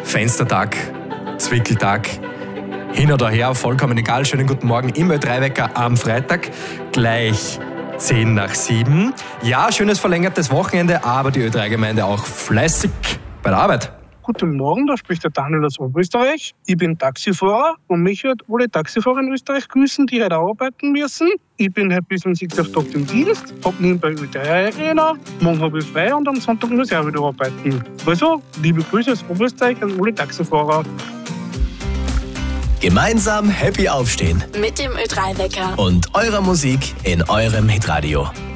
Fenstertag, Zwickeltag, hin oder her, vollkommen egal. Schönen guten Morgen im Ö3-Wecker am Freitag, gleich 6:50. Ja, schönes verlängertes Wochenende, aber die Ö3-Gemeinde auch fleißig bei der Arbeit. Guten Morgen, da spricht der Daniel aus Oberösterreich. Ich bin Taxifahrer und mich wird alle Taxifahrer in Österreich grüßen, die heute arbeiten müssen. Ich bin heute bis um 6 auf Tag im Dienst, hab nebenbei Ö3 Arena, morgen habe ich frei und am Sonntag muss ich auch wieder arbeiten. Also, liebe Grüße aus Oberösterreich an alle Taxifahrer. Gemeinsam happy aufstehen mit dem Ö3-Wecker und eurer Musik in eurem Hitradio.